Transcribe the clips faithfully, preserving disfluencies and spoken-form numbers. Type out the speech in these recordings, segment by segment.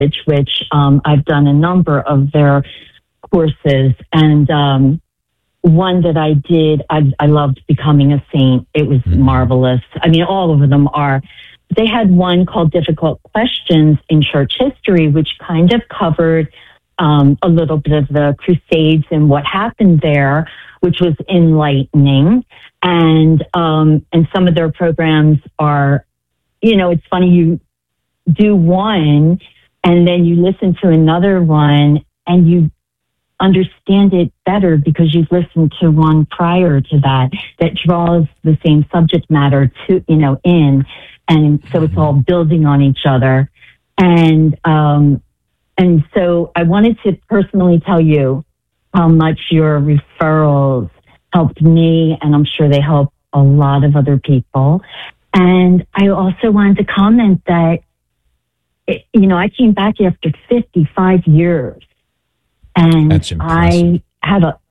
which um, I've done a number of their courses, and um, one that I did, I, I loved Becoming a Saint. It was mm-hmm. marvelous. I mean, all of them are. They had one called Difficult Questions in Church History, which kind of covered um, a little bit of the Crusades and what happened there, which was enlightening. And um, and some of their programs are, you know, it's funny, you do one and then you listen to another one and you understand it better because you've listened to one prior to that that draws the same subject matter to, you know, in. And so it's all building on each other. And, um, and so I wanted to personally tell you how much your referrals helped me, and I'm sure they help a lot of other people. And I also wanted to comment that, it, you know, I came back after fifty-five years. And That's I had a,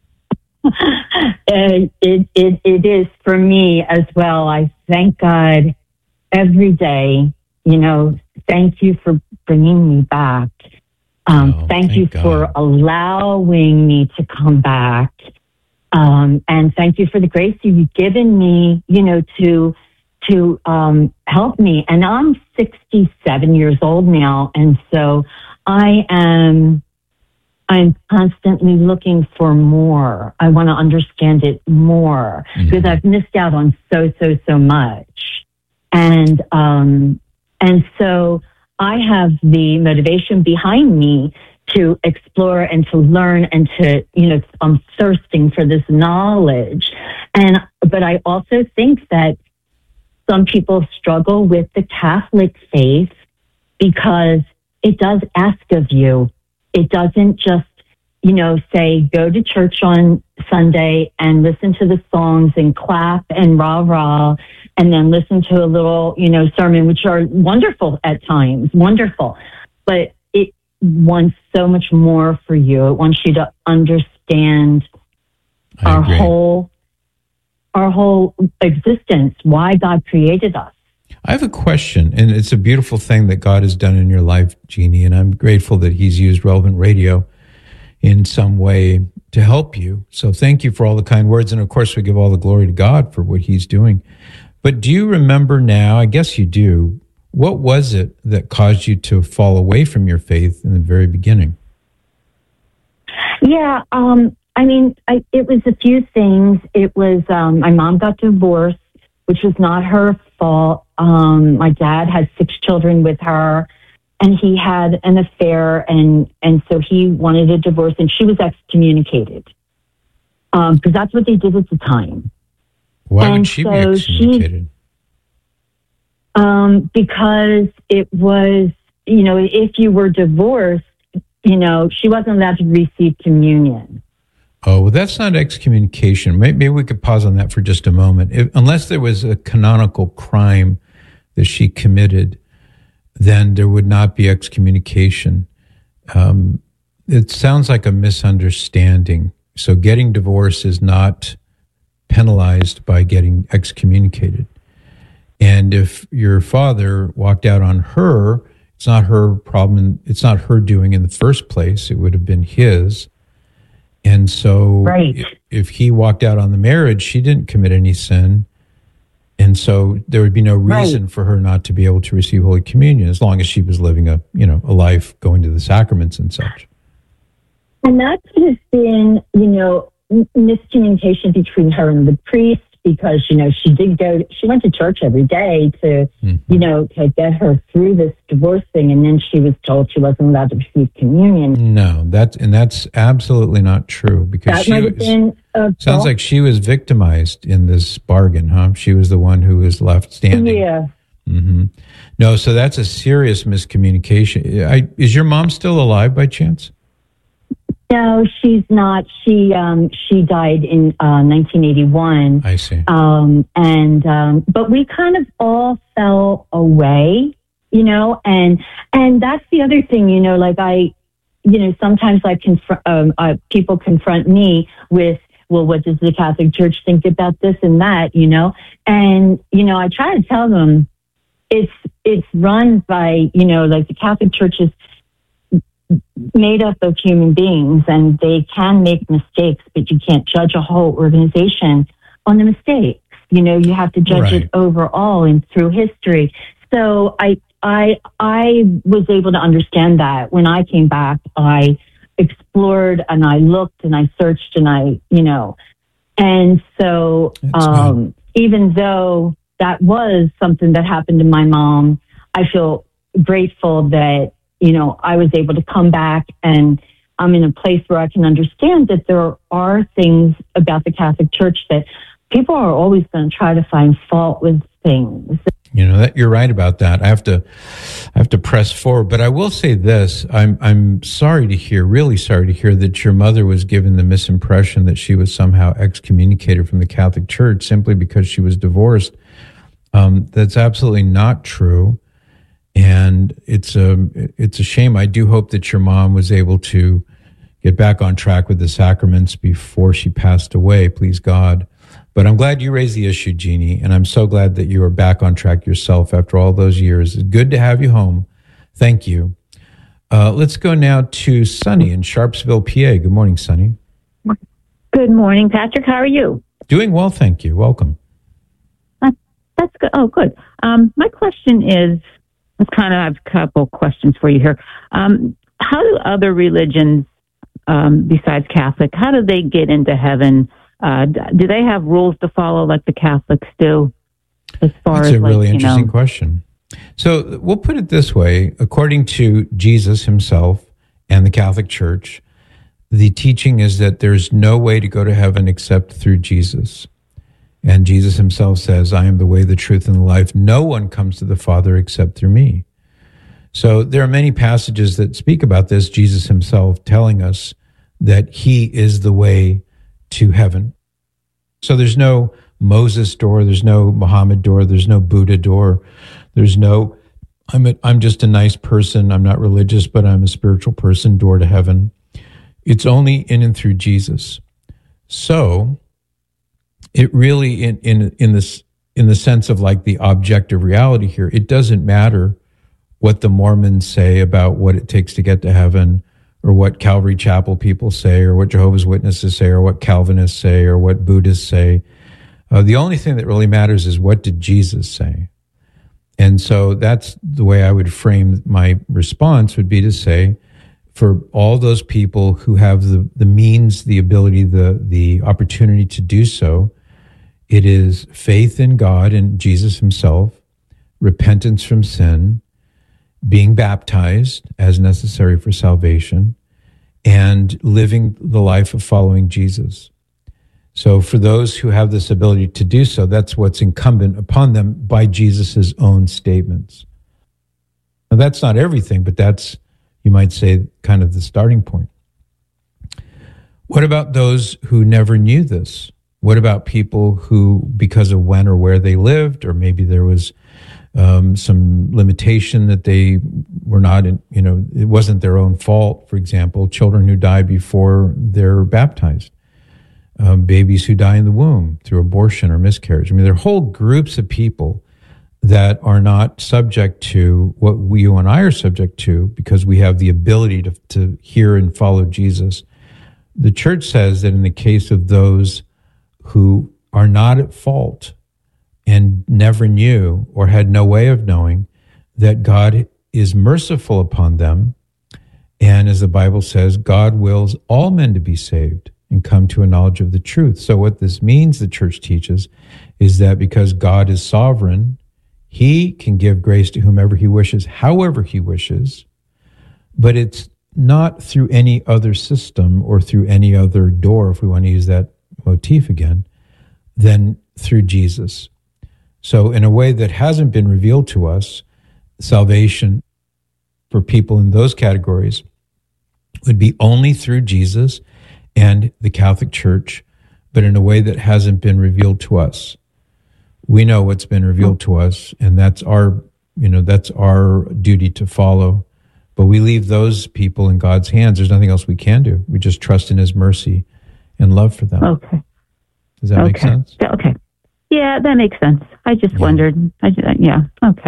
it, it, it, it is for me as well. I thank God every day, you know, thank you for bringing me back. Um, oh, thank, thank you God. for allowing me to come back. Um, and thank you for the grace you've given me, you know, to, to, um, help me. And I'm sixty-seven years old now. And so I am, I'm constantly looking for more. I want to understand it more mm-hmm. because I've missed out on so, so, so much. And, um, and so I have the motivation behind me to explore and to learn and to, you know, I'm thirsting for this knowledge. And, but I also think that some people struggle with the Catholic faith because it does ask of you. It doesn't just, you know, say, go to church on Sunday and listen to the songs and clap and rah, rah, and then listen to a little, you know, sermon, which are wonderful at times, wonderful. But it wants so much more for you. It wants you to understand I our agree. whole, our whole existence, why God created us. I have a question, and it's a beautiful thing that God has done in your life, Jeannie, and I'm grateful that He's used Relevant Radio in some way to help you. So thank you for all the kind words, and of course we give all the glory to God for what He's doing. But do you remember now, I guess you do, what was it that caused you to fall away from your faith in the very beginning? Yeah, um, I mean, I, it was a few things. It was, um, my mom got divorced, which was not her fault. Um, my dad had six children with her, and he had an affair, and, and so he wanted a divorce, and she was excommunicated. Um, because that's what they did at the time. Why and would she so be excommunicated? She, um, because it was, you know, if you were divorced, you know, she wasn't allowed to receive communion. Oh, well, that's not excommunication. Maybe we could pause on that for just a moment. If, unless there was a canonical crime that she committed, then there would not be excommunication. Um, it sounds like a misunderstanding. So getting divorced is not penalized by getting excommunicated. And if your father walked out on her, it's not her problem. It's not her doing in the first place. It would have been his. And so right. if he walked out on the marriage, she didn't commit any sin. And so there would be no reason right. for her not to be able to receive Holy Communion as long as she was living a, you know, a life going to the sacraments and such. And that could have been, you know, miscommunication between her and the priest, because, you know, she did go, she went to church every day to, mm-hmm. you know, to get her through this divorce thing. And then she was told she wasn't allowed to receive communion. No, that's, and that's absolutely not true, because that she might have was, been a sounds like she was victimized in this bargain, huh? She was the one who was left standing. Yeah. Mm-hmm. No, so that's a serious miscommunication. I, is your mom still alive by chance? No, she's not. She um, she died in uh, nineteen eighty-one. I see. Um, and um, but we kind of all fell away, you know. And and that's the other thing, you know. Like I, you know, sometimes I confront um, uh, people confront me with, well, what does the Catholic Church think about this and that, you know? And you know, I try to tell them, it's it's run by, you know, like the Catholic Church is made up of human beings, and they can make mistakes, but you can't judge a whole organization on the mistakes. You know, you have to judge Right. it overall and through history. So I I I was able to understand that when I came back. I explored and I looked and I searched and I, you know, and so That's um, even though that was something that happened to my mom, I feel grateful that, you know, I was able to come back, and I'm in a place where I can understand that there are things about the Catholic Church that people are always going to try to find fault with things. You know, that you're right about that. I have to, I have to press forward. But I will say this: I'm, I'm sorry to hear, really sorry to hear that your mother was given the misimpression that she was somehow excommunicated from the Catholic Church simply because she was divorced. Um, that's absolutely not true, and it's a, it's a shame. I do hope that your mom was able to get back on track with the sacraments before she passed away. Please God. But I'm glad you raised the issue, Jeannie, and I'm so glad that you are back on track yourself after all those years. It's good to have you home. Thank you. Uh, let's go now to Sunny in Sharpsville, P A. Good morning, Sunny. Good morning, Patrick. How are you? Doing well, thank you. Welcome. Uh, that's good. Oh, good. Um, my question is, it's kind of, I have a couple questions for you here. Um, how do other religions, um, besides Catholic, how do they get into heaven? Uh, do they have rules to follow like the Catholics do? As far That's as a really like, interesting you know, question. So we'll put it this way. According to Jesus himself and the Catholic Church, the teaching is that there's no way to go to heaven except through Jesus. And Jesus himself says, I am the way, the truth, and the life. No one comes to the Father except through me. So there are many passages that speak about this, Jesus himself telling us that he is the way to heaven. So there's no Moses door, there's no Muhammad door, there's no Buddha door, there's no, I'm a, I'm just a nice person, I'm not religious, but I'm a spiritual person, door to heaven. It's only in and through Jesus. So it really, in in in this in the sense of like the objective reality here, it doesn't matter what the Mormons say about what it takes to get to heaven, or what Calvary Chapel people say, or what Jehovah's Witnesses say, or what Calvinists say, or what Buddhists say. Uh, the only thing that really matters is what did Jesus say? And so that's the way I would frame my response, would be to say, for all those people who have the, the means, the ability, the, the opportunity to do so, it is faith in God and Jesus himself, repentance from sin, being baptized as necessary for salvation, and living the life of following Jesus. So for those who have this ability to do so, that's what's incumbent upon them by Jesus' own statements. Now, that's not everything, but that's, you might say, kind of the starting point. What about those who never knew this? What about people who, because of when or where they lived, or maybe there was um, some limitation that they were not, in, you know, it wasn't their own fault, for example, children who die before they're baptized, um, babies who die in the womb through abortion or miscarriage. I mean, there are whole groups of people that are not subject to what we, you and I are subject to, because we have the ability to, to hear and follow Jesus. The church says that in the case of those who are not at fault and never knew or had no way of knowing, that God is merciful upon them. And as the Bible says, God wills all men to be saved and come to a knowledge of the truth. So what this means, the church teaches, is that because God is sovereign, he can give grace to whomever he wishes, however he wishes, but it's not through any other system or through any other door, if we want to use that motif again, than through Jesus. So in a way that hasn't been revealed to us, salvation for people in those categories would be only through Jesus and the Catholic Church, but in a way that hasn't been revealed to us. We know what's been revealed to us, and that's our, you know, that's our duty to follow. But we leave those people in God's hands. There's nothing else we can do. We just trust in his mercy and love for them. Okay. Does that okay. make sense? Okay. Yeah, that makes sense. I just Yeah. wondered. I just, yeah. Okay.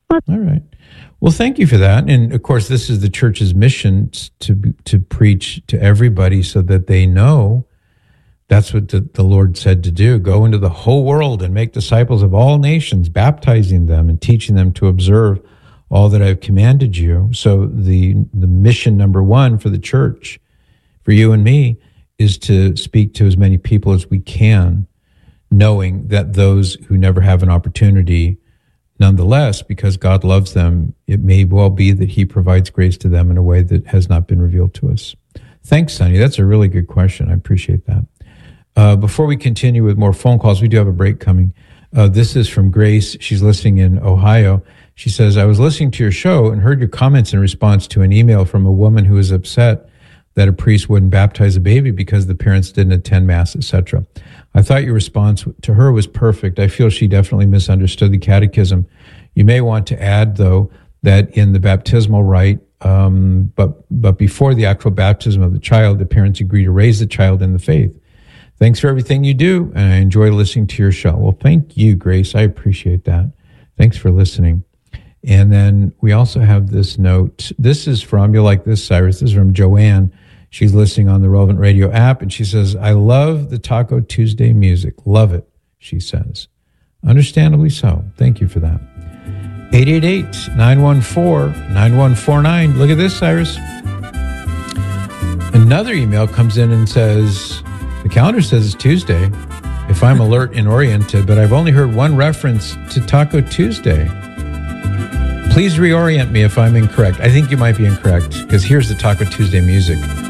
All right. Well, thank you for that. And of course, this is the church's mission to to preach to everybody so that they know that's what the, the Lord said to do. Go into the whole world and make disciples of all nations, baptizing them and teaching them to observe all that I've commanded you. So the the mission number one for the church, for you and me, is to speak to as many people as we can, knowing that those who never have an opportunity, nonetheless, because God loves them, it may well be that he provides grace to them in a way that has not been revealed to us. Thanks, Sonny. That's a really good question. I appreciate that. Uh, before we continue with more phone calls, we do have a break coming. Uh, this is from Grace. She's listening in Ohio. She says, I was listening to your show and heard your comments in response to an email from a woman who was upset that a priest wouldn't baptize a baby because the parents didn't attend Mass, et cetera. I thought your response to her was perfect. I feel she definitely misunderstood the catechism. You may want to add, though, that in the baptismal rite, um, but but before the actual baptism of the child, the parents agree to raise the child in the faith. Thanks for everything you do, and I enjoy listening to your show. Well, thank you, Grace. I appreciate that. Thanks for listening. And then we also have this note. This is from, you'll like this, Cyrus. This is from Joanne. She's listening on the Relevant Radio app, and she says, I love the Taco Tuesday music. Love it, she says. Understandably so. Thank you for that. eight eight eight, nine one four, nine one four nine. Look at this, Cyrus. Another email comes in and says, the calendar says it's Tuesday, if I'm alert and oriented, but I've only heard one reference to Taco Tuesday. Please reorient me if I'm incorrect. I think you might be incorrect, because here's the Taco Tuesday music.